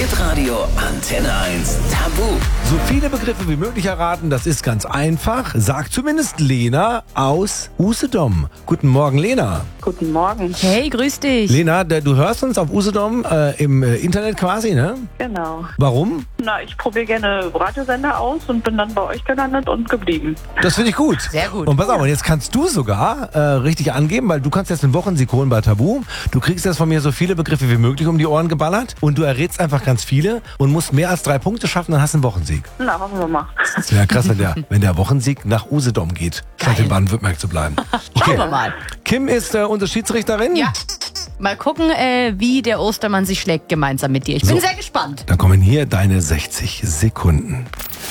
Hitradio Antenne 1 Tabu. So viele Begriffe wie möglich erraten, das ist ganz einfach. Sagt zumindest Lena aus Usedom. Guten Morgen, Lena. Guten Morgen. Hey, grüß dich. Lena, du hörst uns auf Usedom im Internet quasi, ne? Genau. Warum? Na, ich probiere gerne Radiosender aus und bin dann bei euch gelandet und geblieben. Das finde ich gut. Sehr gut. Und pass auf, und jetzt kannst du sogar richtig angeben, weil du kannst jetzt einen Wochensieg holen bei Tabu. Du kriegst jetzt von mir so viele Begriffe wie möglich um die Ohren geballert und du errätst einfach ganz viele und musst mehr als 3 Punkte schaffen, dann hast du einen Wochensieg. Na, hoffen wir mal. Das wäre krass, wenn der Wochensieg nach Usedom geht, statt in Baden-Württemberg zu bleiben. Schauen wir mal. Kim ist unsere Schiedsrichterin. Ja. Mal gucken, wie der Ostermann sich schlägt gemeinsam mit dir. Ich bin sehr gespannt. Dann kommen hier deine 60 Sekunden.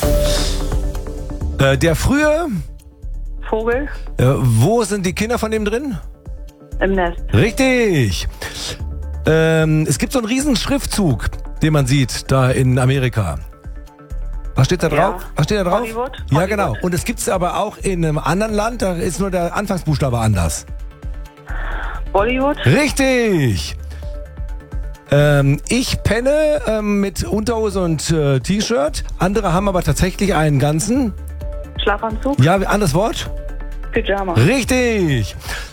Der frühe, Vogel wo sind die Kinder von dem drin? im Nest. Richtig. Es gibt so einen riesen Schriftzug, den man sieht da in Amerika. Was steht da drauf? Ja. Was steht da drauf? Hollywood? Ja, Hollywood. genau. Und es gibt es aber auch in einem anderen Land, da ist nur der Anfangsbuchstabe anders. Bollywood. Richtig. Ich penne mit Unterhose und T-Shirt. Andere haben aber tatsächlich einen ganzen... Schlafanzug. Ja, anderes Wort? Pyjama. Richtig.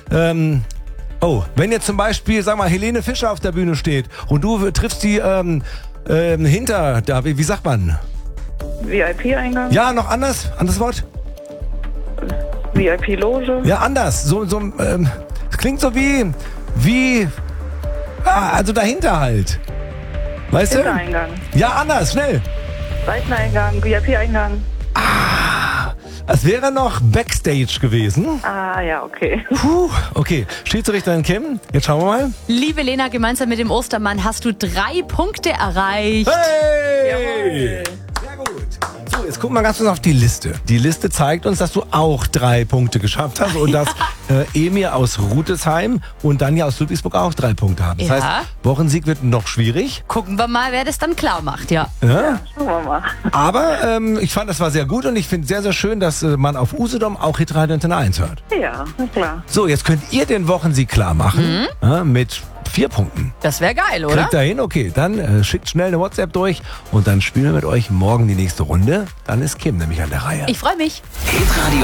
Wenn jetzt zum Beispiel, sag mal, Helene Fischer auf der Bühne steht und du triffst die hinter, da, wie sagt man? VIP-Eingang. Ja, noch anders? Anderes Wort? VIP-Loge. Ja, anders. Es klingt so also dahinter halt. Weißt du? Hintereingang. Ja, anders, schnell. Seiteneingang. VIP-Eingang. Es wäre noch Backstage gewesen. Ah, ja, okay. Puh, okay. Schiedsrichterin Kim, jetzt schauen wir mal. Liebe Lena, gemeinsam mit dem Ostermann hast du 3 Punkte erreicht. Hey! Sehr gut. So, jetzt gucken wir ganz kurz auf die Liste. Die Liste zeigt uns, dass du auch 3 Punkte geschafft hast und dass Emir aus Rutesheim und Danja aus Ludwigsburg auch 3 Punkte haben. Das Ja. heißt, Wochensieg wird noch schwierig. Gucken wir mal, wer das dann klar macht, ja. Ja? Schauen wir mal. Aber ich fand, das war sehr gut und ich finde sehr, sehr schön, dass man auf Usedom auch Hitradio Antenne 1 hört. Ja, na klar. So, jetzt könnt ihr den Wochensieg klar machen mit 4 Punkten. Das wäre geil, oder? Kriegt ihr hin? Okay, dann schickt schnell eine WhatsApp durch und dann spielen wir mit euch morgen die nächste Runde. Dann ist Kim nämlich an der Reihe. Ich freue mich. Hitradio